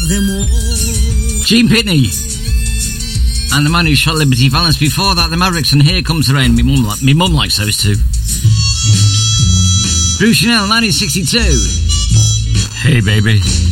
them all. Gene Pitney. And the man who shot Liberty Valance. Before that, the Mavericks and Here Comes the Rain. Me mum likes those two. Bruce Chanel, 1962. Hey, baby.